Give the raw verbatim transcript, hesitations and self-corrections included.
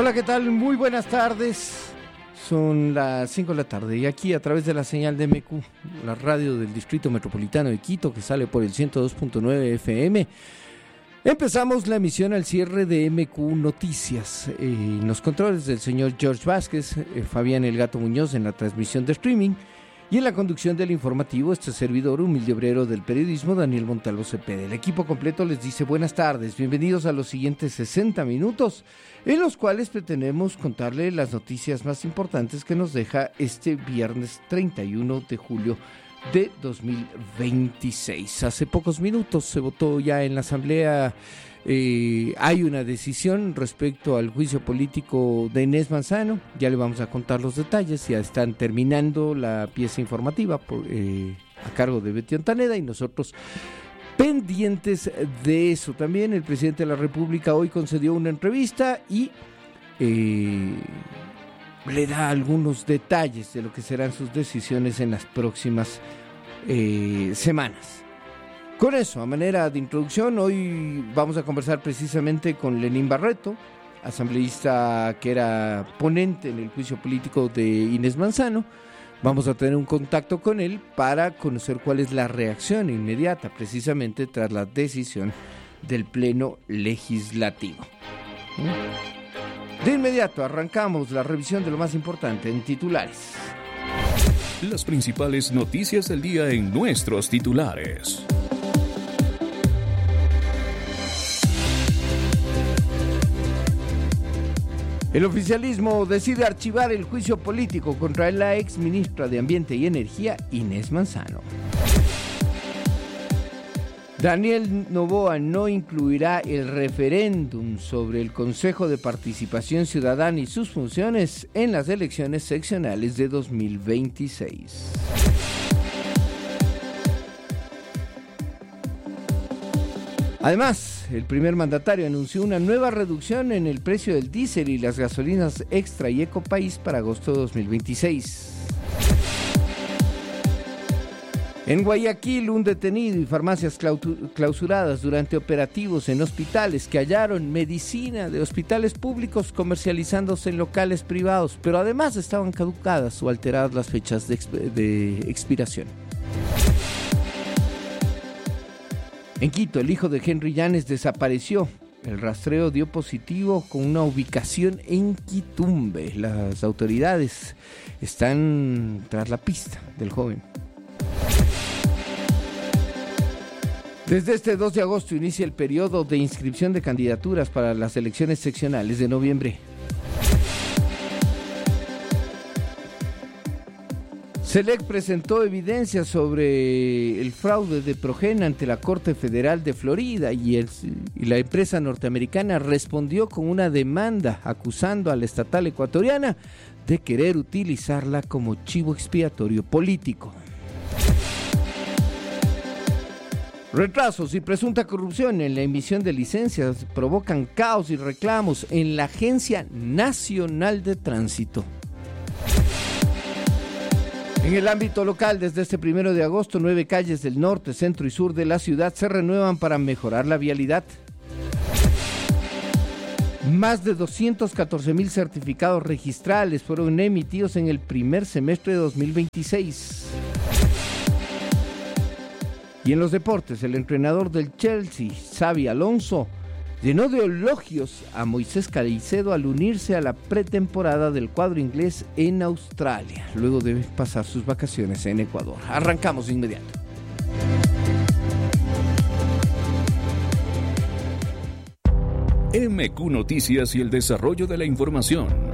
Hola, ¿qué tal? Muy buenas tardes. Son las cinco de la tarde y aquí a través de la señal de M Q, la radio del Distrito Metropolitano de Quito, que sale por el ciento dos punto nueve F M, empezamos la emisión al cierre de M Q Noticias. Eh, en los controles del señor George Vázquez, eh, Fabián El Gato Muñoz en la transmisión de streaming y en la conducción del informativo, este servidor, humilde obrero del periodismo, Daniel Montalvo Cepeda. El equipo completo les dice buenas tardes, bienvenidos a los siguientes sesenta minutos, en los cuales pretendemos contarle las noticias más importantes que nos deja este viernes treinta y uno de julio de dos mil veintiséis. Hace pocos minutos se votó ya en la Asamblea, eh, hay una decisión respecto al juicio político de Inés Manzano, ya le vamos a contar los detalles, ya están terminando la pieza informativa por, eh, a cargo de Betty Ontaneda y nosotros pendientes de eso. También el presidente de la República hoy concedió una entrevista y eh, le da algunos detalles de lo que serán sus decisiones en las próximas eh, semanas. Con eso, a manera de introducción, hoy vamos a conversar precisamente con Lenín Barreto, asambleísta que era ponente en el juicio político de Inés Manzano. Vamos a tener un contacto con él para conocer cuál es la reacción inmediata, precisamente tras la decisión del Pleno Legislativo. De inmediato arrancamos la revisión de lo más importante en titulares. Las principales noticias del día en nuestros titulares. El oficialismo decide archivar el juicio político contra la ex ministra de Ambiente y Energía, Inés Manzano. Daniel Noboa no incluirá el referéndum sobre el Consejo de Participación Ciudadana y sus funciones en las elecciones seccionales de dos mil veintiséis. Además, el primer mandatario anunció una nueva reducción en el precio del diésel y las gasolinas Extra y Ecopaís para agosto de dos mil veintiséis. En Guayaquil, un detenido y farmacias clausuradas durante operativos en hospitales que hallaron medicina de hospitales públicos comercializándose en locales privados, pero además estaban caducadas o alteradas las fechas de, exp- de expiración. En Quito, el hijo de Henry Llanes desapareció. El rastreo dio positivo con una ubicación en Quitumbe. Las autoridades están tras la pista del joven. Desde este dos de agosto inicia el periodo de inscripción de candidaturas para las elecciones seccionales de noviembre. SELEC presentó evidencias sobre el fraude de Progen ante la Corte Federal de Florida y, el, y la empresa norteamericana respondió con una demanda acusando a la estatal ecuatoriana de querer utilizarla como chivo expiatorio político. Retrasos y presunta corrupción en la emisión de licencias provocan caos y reclamos en la Agencia Nacional de Tránsito. En el ámbito local, desde este primero de agosto, nueve calles del norte, centro y sur de la ciudad se renuevan para mejorar la vialidad. Más de doscientos catorce mil certificados registrales fueron emitidos en el primer semestre de dos mil veintiséis. Y en los deportes, el entrenador del Chelsea, Xabi Alonso, llenó de elogios a Moisés Caicedo al unirse a la pretemporada del cuadro inglés en Australia, luego de pasar sus vacaciones en Ecuador. Arrancamos de inmediato. M Q Noticias y el desarrollo de la información.